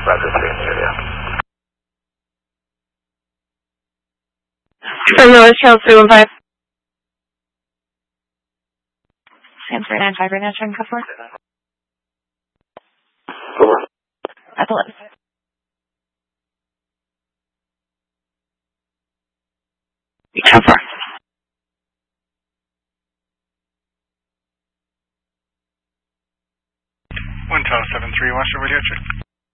Roger, 3 and 2, yeah. From North Charles 315. Sam 395 right now, trying to cut for. At the left. How far? 1-73, watch the radio check.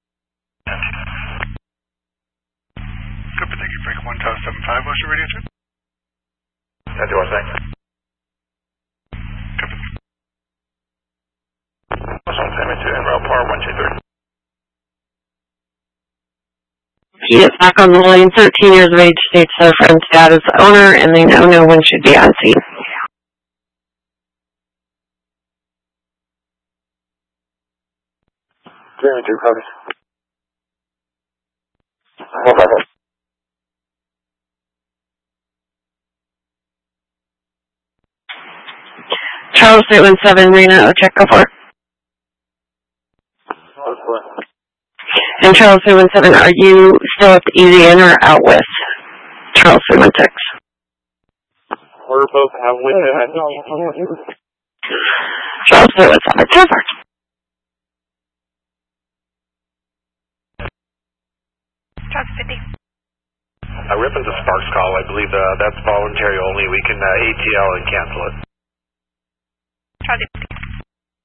Copy, thank you, break 1-75, watch the radio check. That's what I'm saying. Copy. What's on Sammy 2 and rail par 123. He is back on the line, 13 years of age, states their friend's dad is the owner, and they know no one should be on scene. Sammy 2, copy. Hold on. Charles 317, Rena, check, go for it. And Charles 317, are you still at the Easy Inn or out with Charles 316? We're both out with Charles 317, cover. Charles 50. Rippon's a Sparks call. I believe that's voluntary only. We can ATL and cancel it. Charlie.